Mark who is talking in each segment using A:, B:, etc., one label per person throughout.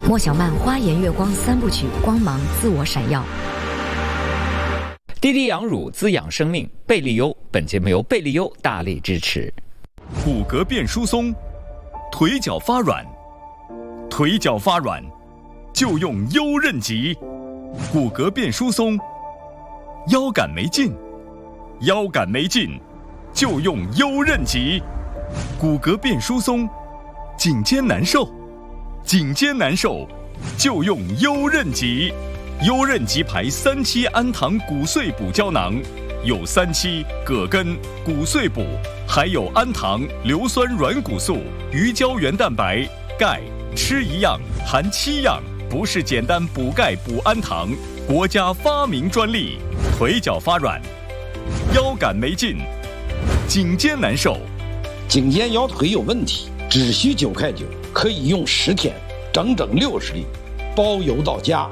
A: 莫小曼花颜月光3部曲，光芒自我闪耀。
B: 滴滴养乳滋养生命，贝利优。本节目由贝利优大力支持。
C: 骨骼变疏松，腿脚发软，腿脚发软就用优韧极。骨骼变疏松，腰杆没劲，腰杆没劲就用优韧极。骨骼变疏松，颈肩难受，颈肩难受就用优韧极。优韧极牌3期氨糖骨碎补胶囊，有3期、葛根、骨碎补，还有氨糖、硫酸软骨素、鱼胶原蛋白、钙，吃一样含7样，不是简单补钙补氨糖，国家发明专利。腿脚发软，腰杆没劲，颈肩难受，
D: 颈肩腰腿有问题，只需9块9，可以用10天，整整60粒，包邮到家。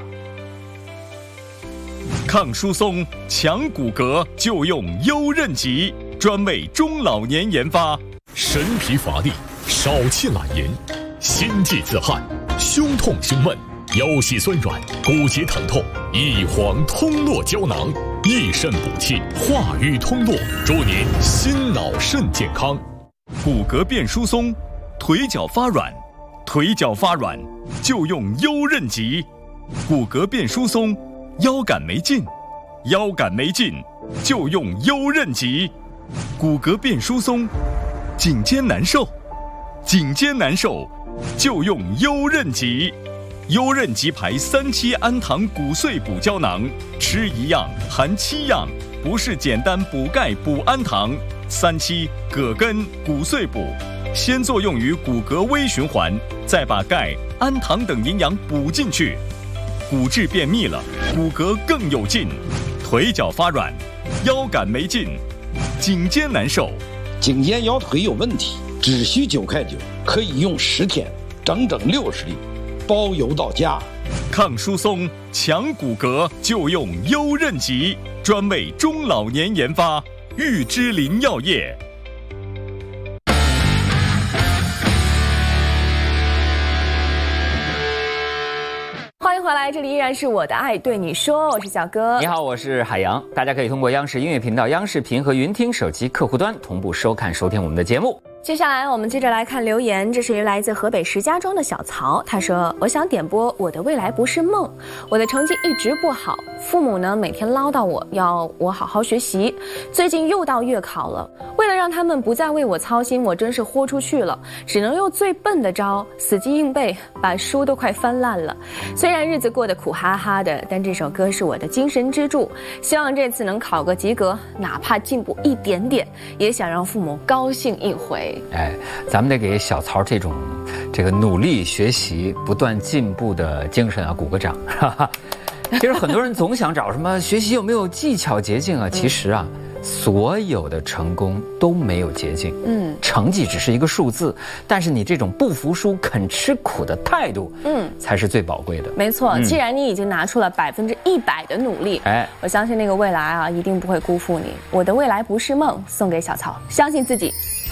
C: 抗疏松、强骨骼就用优韧极，专为中老年研发。
E: 神疲乏力、少气懒言、心悸自汗、胸痛胸闷、腰膝酸软、骨节疼痛，益黄通络胶囊，益肾补气，化瘀通络，祝您心脑肾健康。
C: 骨骼变疏松，腿脚发软，腿脚发软就用优韧极。骨骼变疏松，腰杆没劲，腰杆没劲就用优韧极。骨骼变疏松，颈肩难受，颈肩难受就用优韧极。优韧极牌3期氨糖骨碎补胶囊，吃一样含7样，不是简单补钙补氨糖。3期、葛根、骨碎补，先作用于骨骼微循环，再把钙、氨糖等营养补进去，骨质变密了，骨骼更有劲。腿脚发软，腰杆没劲，颈肩难受，
D: 颈肩腰腿有问题，只需9块9，可以用10天，整整60粒，包邮到家。
C: 抗疏松、强骨骼就用优韧极，专为中老年研发。玉芝林药业。
F: 欢迎回来，这里依然是我的爱对你说，我是小哥。
B: 你好，我是海洋。大家可以通过央视音乐频道、央视频和云听手机客户端同步收看收听我们的节目。
F: 接下来我们接着来看留言，这是来自河北石家庄的小曹，他说：我想点播《我的未来不是梦》，我的成绩一直不好，父母呢每天唠叨我要我好好学习，最近又到月考了，为了让他们不再为我操心，我真是豁出去了，只能用最笨的招，死记硬背，把书都快翻烂了。虽然日子过得苦哈哈的，但这首歌是我的精神支柱，希望这次能考个及格，哪怕进步一点点，也想让父母高兴一回。
B: 哎，咱们得给小曹这种努力学习、不断进步的精神啊鼓个掌。哈哈。其实很多人总想找什么学习有没有技巧捷径啊，其实啊，所有的成功都没有捷径。成绩只是一个数字，但是你这种不服输、肯吃苦的态度，才是最宝贵的。
F: 没错，既然你已经拿出了100%的努力，我相信那个未来啊，一定不会辜负你。我的未来不是梦，送给小曹，相信自己。